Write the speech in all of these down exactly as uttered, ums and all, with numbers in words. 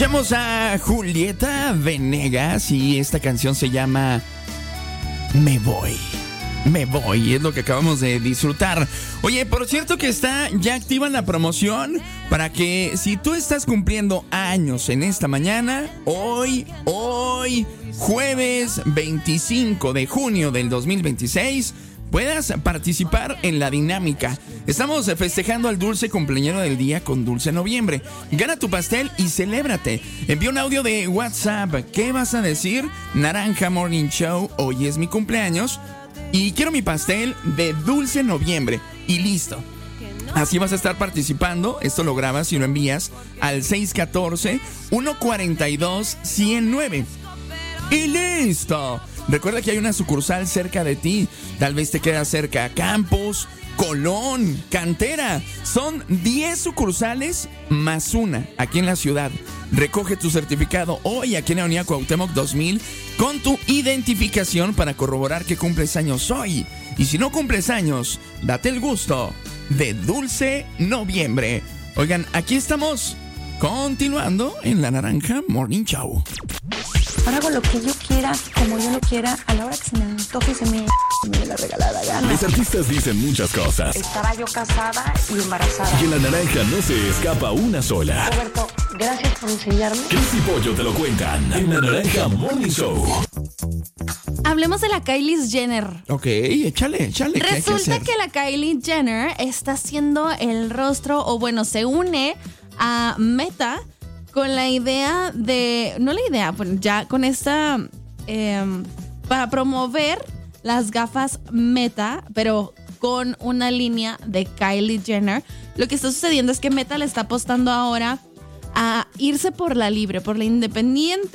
Escuchamos a Julieta Venegas y esta canción se llama Me Voy. Me Voy, es lo que acabamos de disfrutar. Oye, por cierto que está ya activa la promoción para que si tú estás cumpliendo años en esta mañana, hoy, hoy, jueves veinticinco de junio del dos mil veintiséis, puedas participar en la dinámica. Estamos festejando al dulce cumpleañero del día con Dulce Noviembre. Gana tu pastel y celébrate. Envía un audio de WhatsApp. ¿Qué vas a decir? Naranja Morning Show, hoy es mi cumpleaños y quiero mi pastel de Dulce Noviembre. Y listo. Así vas a estar participando. Esto lo grabas y lo envías al seis uno cuatro, uno cuatro dos, uno cero nueve. ¡Y listo! Recuerda que hay una sucursal cerca de ti. Tal vez te queda cerca Campos, Colón, Cantera. Son diez sucursales más una aquí en la ciudad. Recoge tu certificado hoy aquí en la Avenida Cuauhtémoc dos mil con tu identificación para corroborar que cumples años hoy. Y si no cumples años, date el gusto de Dulce Noviembre. Oigan, aquí estamos continuando en la Naranja Morning Show. Ahora hago lo que yo quiera, como yo lo quiera, a la hora que se me antoje y se me, me dé la regalada gana. Los artistas dicen muchas cosas. Estaba yo casada y embarazada. Y en la Naranja no se escapa una sola. Roberto, gracias por enseñarme. Chris y Pollo te lo cuentan en la Naranja Morning Show. Hablemos de la Kylie Jenner. Ok, échale, échale. Resulta que, que la Kylie Jenner está haciendo el rostro, o bueno, se une a Meta con la idea de, no la idea, bueno, ya con esta, eh, para promover las gafas Meta, pero con una línea de Kylie Jenner. Lo que está sucediendo es que Meta le está apostando ahora a irse por la libre, por la independiente.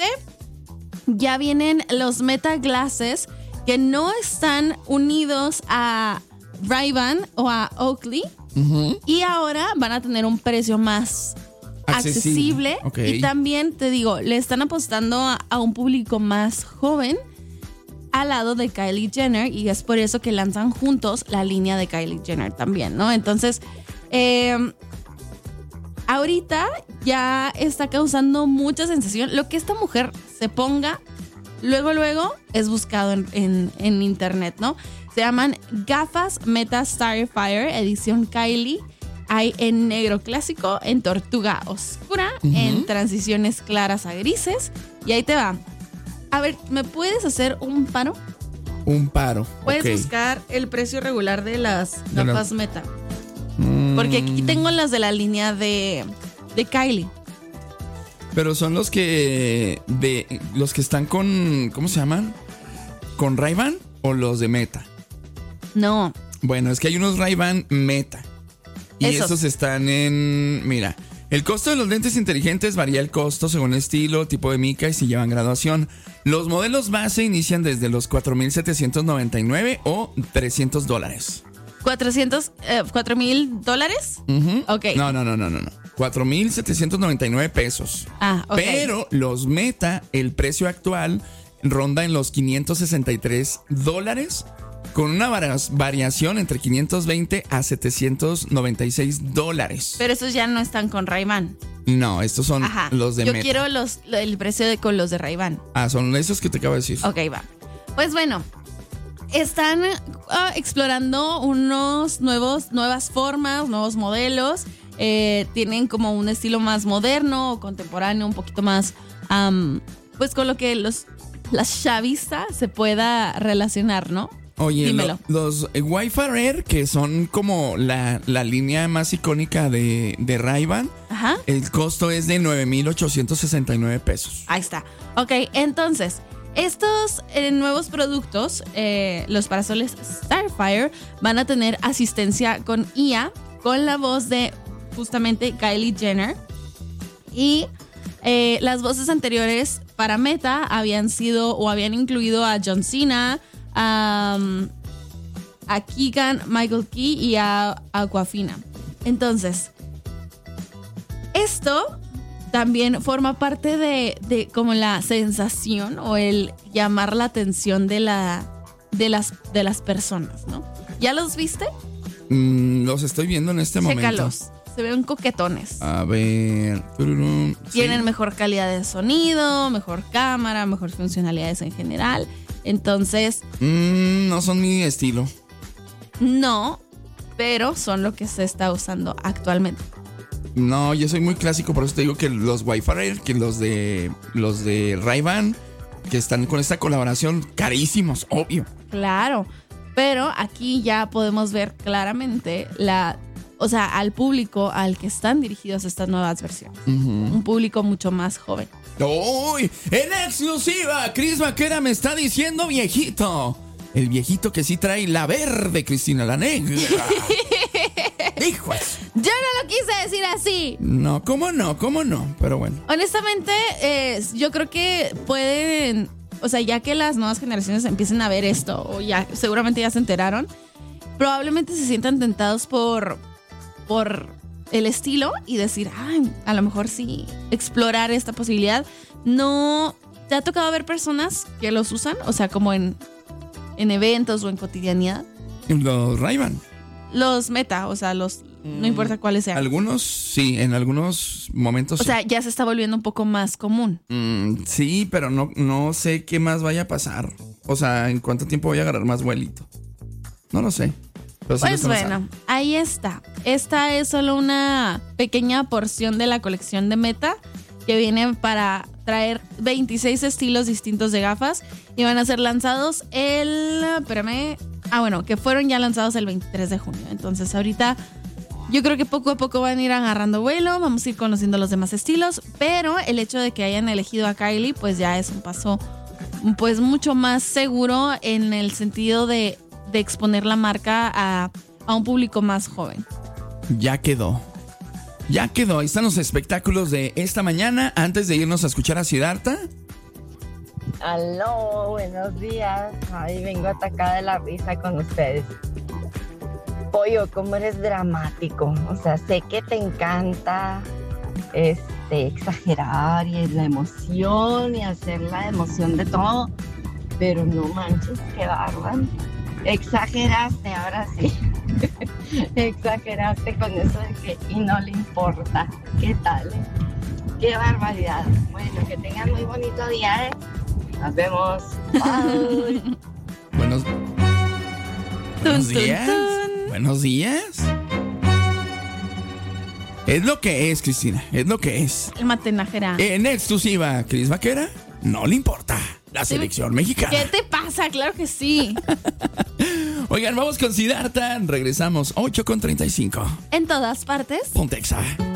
Ya vienen los Meta Glasses que no están unidos a Ray-Ban o a Oakley. Uh-huh. Y ahora van a tener un precio más accesible, accesible. Okay. Y también te digo, le están apostando a, a un público más joven al lado de Kylie Jenner, y es por eso que lanzan juntos la línea de Kylie Jenner también, ¿no? Entonces, eh, ahorita ya está causando mucha sensación. Lo que esta mujer se ponga, luego, luego es buscado en, en, en internet, ¿no? Se llaman gafas Meta Starfire edición Kylie. Hay en negro clásico, en tortuga oscura, uh-huh. en transiciones claras a grises. Y ahí te va. A ver, ¿me puedes hacer un paro? Un paro. Puedes okay. buscar el precio regular de las gafas Meta. Mm. Porque aquí tengo las de la línea de, de Kylie. Pero son los que de los que están con, ¿cómo se llaman? ¿Con Ray-Ban o los de Meta? No. Bueno, es que hay unos Ray-Ban Meta. Y esos. esos están en... Mira, el costo de los lentes inteligentes varía el costo según el estilo, tipo de mica y si llevan graduación. Los modelos base inician desde los cuatro mil setecientos noventa y nueve o trescientos dólares. ¿cuatrocientos, eh, cuatro mil dólares? Uh-huh. Ok. No, no, no, no, no. cuatro mil setecientos noventa y nueve pesos. Ah, ok. Pero los Meta, el precio actual ronda en los quinientos sesenta y tres dólares. Con una variación entre quinientos veinte a setecientos noventa y seis dólares. Pero esos ya no están con Ray-Ban. No, estos son Ajá. los de Yo Meta. Yo quiero los, el precio de con los de Ray-Ban. Ah, son esos que te acabo de decir. Ok, va. Pues bueno, están uh, explorando unos nuevos, nuevas formas, nuevos modelos. Eh, tienen como un estilo más moderno, contemporáneo, un poquito más, um, pues con lo que los, la chavista se pueda relacionar, ¿no? Oye, lo, los Wi-Fi Air, que son como la, la línea más icónica de, de Ray-Ban, Ajá. el costo es de nueve mil ochocientos sesenta y nueve pesos. Ahí está. Ok, entonces, estos eh, nuevos productos, eh, los parasoles Starfire, van a tener asistencia con I A, con la voz de justamente Kylie Jenner. Y eh, las voces anteriores para Meta habían sido o habían incluido a John Cena, Um, a Keegan Michael Key y a Aquafina. Entonces, esto también forma parte de, de como la sensación o el llamar la atención de la de las de las personas, ¿no? ¿Ya los viste? Mm, los estoy viendo en este Chécalos, momento. Se ven coquetones. A ver. Tururum, Tienen sí. mejor calidad de sonido, mejor cámara, mejor funcionalidades en general. Entonces, Mm, no son mi estilo. no, pero son lo que se está usando actualmente. No, yo soy muy clásico, por eso te digo que los Wi-Fi, que los de los de Ray-Ban, que están con esta colaboración, carísimos, obvio. Claro, pero aquí ya podemos ver claramente la, o sea, al público al que están dirigidos estas nuevas versiones. Un público mucho más joven. ¡Uy! En exclusiva, Cris Vaquera me está diciendo viejito. El viejito que sí trae la verde, Cristina, la negra. Hijos. Yo no lo quise decir así. No, ¿cómo no? ¿Cómo no? Pero bueno. Honestamente, eh, yo creo que pueden, o sea, ya que las nuevas generaciones empiecen a ver esto, o ya seguramente ya se enteraron, probablemente se sientan tentados por, por el estilo y decir, ay, a lo mejor sí, explorar esta posibilidad. No, ¿te ha tocado ver personas que los usan? O sea, como en, en eventos o en cotidianidad. Los Ray-Ban. Los Meta, o sea, los, no importa cuáles sean. Algunos, sí, en algunos momentos O sí. sea, ya se está volviendo un poco más común. Mm, sí, pero no, no sé qué más vaya a pasar. O sea, ¿en cuánto tiempo voy a agarrar más vuelito? No lo sé. Pero sí lo Pues están bueno, usando. ahí está. Esta es solo una pequeña porción de la colección de Meta que viene para traer veintiséis estilos distintos de gafas y van a ser lanzados el... Espérame. Ah, bueno, que fueron ya lanzados el veintitrés de junio. Entonces ahorita yo creo que poco a poco van a ir agarrando vuelo, vamos a ir conociendo los demás estilos, pero el hecho de que hayan elegido a Kylie pues ya es un paso pues mucho más seguro en el sentido de, de exponer la marca a, a un público más joven. Ya quedó. Ya quedó. Ahí están los espectáculos de esta mañana. Antes de irnos a escuchar a Siddhartha. Aló, buenos días. Ay, vengo atacada de la risa con ustedes. Pollo, cómo eres dramático. O sea, sé que te encanta este, exagerar y la emoción y hacer la emoción de todo, pero no manches, qué bárbaro. Exageraste, ahora sí. Exageraste con eso de que y no le importa. ¿Qué tal? eh? Qué barbaridad. Bueno, que tengan muy bonito día, ¿eh? Nos vemos. Bye. Buenos, buenos Tun, tun, días. tun. Buenos días. Es lo que es, Cristina. Es lo que es. El matenajera. En exclusiva, Cris Vaquera, no le importa la selección mexicana. ¿Qué te pasa? Claro que sí. Oigan, vamos con Siddhartha. Regresamos ocho con treinta y cinco. En todas partes. Pontexa.